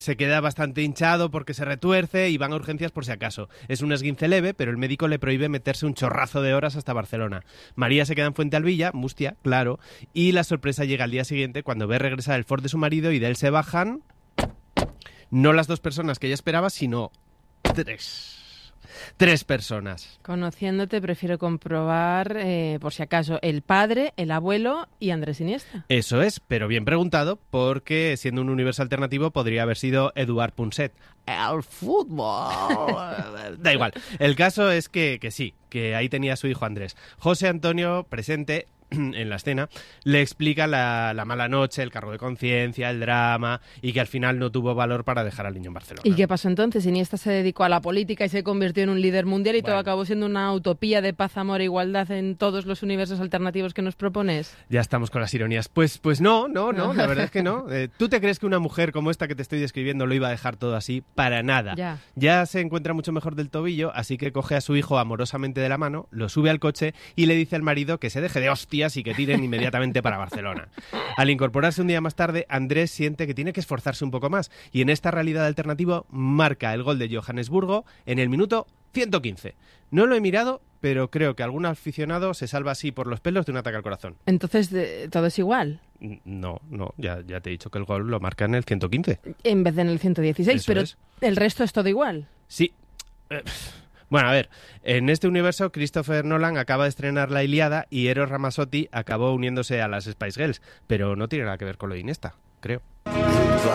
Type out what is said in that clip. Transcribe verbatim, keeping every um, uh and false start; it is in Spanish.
Se queda bastante hinchado porque se retuerce y van a urgencias por si acaso. Es un esguince leve, pero el médico le prohíbe meterse un chorrazo de horas hasta Barcelona. María se queda en Fuentealbilla, Mustia, claro, y la sorpresa llega al día siguiente cuando ve regresar el Ford de su marido y de él se bajan no las dos personas que ella esperaba, sino tres. Tres personas. Conociéndote, prefiero comprobar, eh, por si acaso, el padre, el abuelo y Andrés Iniesta. Eso es, pero bien preguntado, porque siendo un universo alternativo podría haber sido Eduard Punset. El fútbol. Da igual. El caso es que, que sí, que ahí tenía a su hijo Andrés. José Antonio, presente en la escena, le explica la, la mala noche, el cargo de conciencia, el drama, y que al final no tuvo valor para dejar al niño en Barcelona. ¿Y qué pasó entonces? Iniesta se dedicó a la política y se convirtió en un líder mundial y bueno. todo acabó siendo una utopía de paz, amor e igualdad en todos los universos alternativos que nos propones. Ya estamos con las ironías. Pues, pues no, no, no, la verdad es que no. Eh, ¿Tú te crees que una mujer como esta que te estoy describiendo lo iba a dejar todo así? Para nada. Ya. Ya se encuentra mucho mejor del tobillo, así que coge a su hijo amorosamente de la mano, lo sube al coche y le dice al marido que se deje de hostias y que tiren inmediatamente inmediatamente para Barcelona. Al incorporarse un día más tarde, Andrés siente que tiene que esforzarse un poco más y en esta realidad alternativa marca el gol de Johannesburgo en el minuto ciento quince. No lo he mirado, pero creo que algún aficionado se salva así por los pelos de un ataque al corazón. Entonces, de, ¿todo es igual? No, no, ya, ya te he dicho que el gol lo marca en el ciento quince. En vez de en el ciento dieciséis, Eso pero es. ¿el resto es todo igual? Sí. Eh, Bueno, a ver, en este universo Christopher Nolan acaba de estrenar La Ilíada y Eros Ramazzotti acabó uniéndose a las Spice Girls, pero no tiene nada que ver con lo de Iniesta, creo.